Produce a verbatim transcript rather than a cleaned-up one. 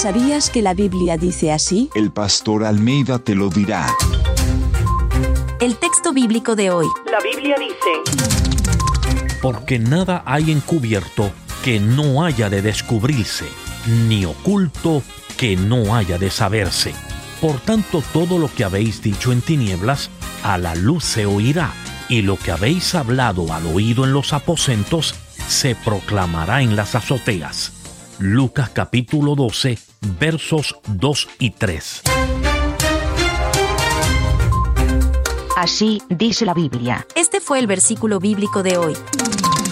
¿Sabías que la Biblia dice así? El pastor Almeida te lo dirá. El texto bíblico de hoy. La Biblia dice: Porque nada hay encubierto que no haya de descubrirse, ni oculto que no haya de saberse. Por tanto, todo lo que habéis dicho en tinieblas, a la luz se oirá, y lo que habéis hablado al oído en los aposentos, se proclamará en las azoteas. Lucas capítulo doce, versos dos y tres. Así dice la Biblia. Este fue el versículo bíblico de hoy.